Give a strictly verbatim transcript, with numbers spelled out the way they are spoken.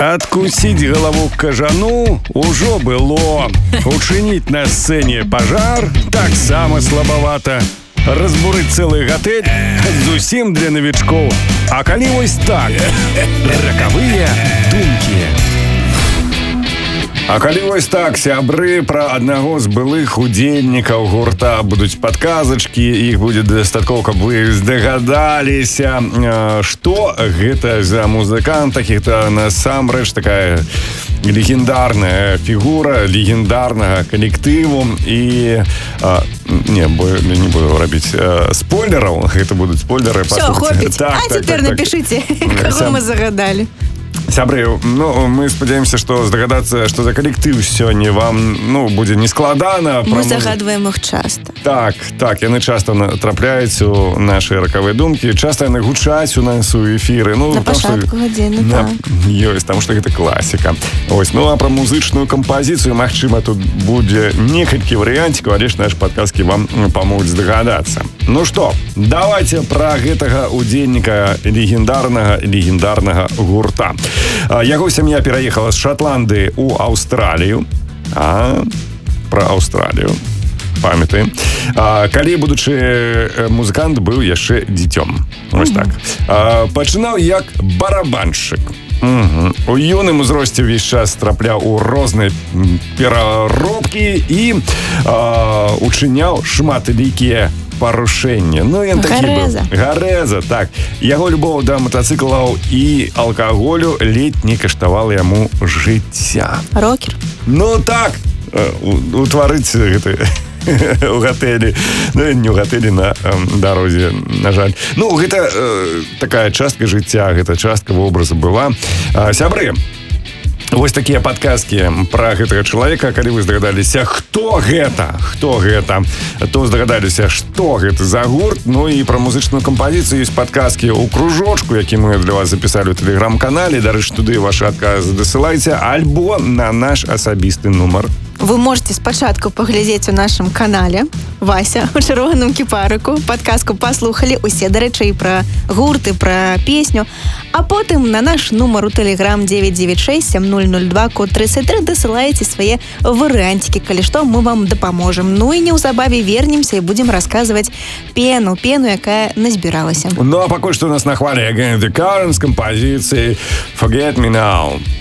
Адкусіць галаву кажану ўжо было. Учыніць на сцэне пажар таксама слабавата. Разбурыць цэлы гатэль зусім для навічкоў. А калі вось так, ракавыя думкі. А калі вось так, сябры, пра аднаго з былых удзельнікаў гурта будуць падказачкі, іх будзе дастаткова, каб вы здагадаліся, што гэта за музыкант, такіх-то насамрэч такая легендарная фігура легендарнага калектыву. І а, не, не буду рабіць а, спойлераў, гэта будуць спойлеры. Все, хопіць. Так, а так, цяпер так, напішыце, так. Каго мы загадалі. Сябры, ну, мы спадзяемся, што здагадацца, што за калектыў сёння вам, ну, будзе нескладана. Мы загадваем іх часта. Так, так, яны часта трапляюць у нашы ракавыя думкі, часта яны гучаць у нас у эфіры. Ну, на пачатку гадзіны, так. Ёсць, таму што гэта класіка. Ось, ну, а пра музычную кампазіцыю, магчыма, тут будзе некалькі варыянцікаў, але ж наш падказкі вам памогуць здагадацца. Ну што, давайте пра гэтага удзельніка легендарнага легендарнага гурта. Яго сям'я пераехала з Шатландыі ў Аўстралію. А, пра Аўстралію памятаем. А, калі будучы музыкант быў яшчэ дзіцём. Вось так. А, пачынаў як барабаншчык. Угу. У юным узросце ўвесь час трапляў у розныя пераробкі і а, учыняў шматлікія парушэння. Ну, ён такі Гарэза. быў. Гарэза, так. Яго любоў да матацыклаў і алкаголю ледь не каштавала яму жыцця. Рокер. Ну, так. Утварыць гэта у гатэлі. Ну, не ў гатэлі, на эм, дарозе, на жаль. Ну, гэта э, такая частка жыцця, гэта частка вобраза была. А, сябры, вось такія падказкі пра гэтага чалавека. Калі вы здагадаліся, хто гэта, хто гэта, то здагадаліся, што гэта за гурт. Ну і пра музычную кампазіцыю ёсць падказкі ў кружочку, які мы для вас запісалі ў тэлеграм-канале. Дарэчы, туды вашы адказы дасылайце, альбо на наш асабісты нумар. Вы можете спачатку паглядзець у нашым канале Вася у чырвоным кіпарыку. Падказку паслухалі, усе, дарэчы, і пра гурты, пра песню. А потым на наш нумар у тэлеграм девять девять шесть семь ноль ноль два код тридцать три дасылаеце свае варыянцікі, калі што, мы вам дапаможам. Ну і неўзабаве вернемся і будзем расказваць пену, пену, якая назбіралася. Ну а пакуль што у нас на хвале Again the Current з кампазіцыяй Forget Me Now.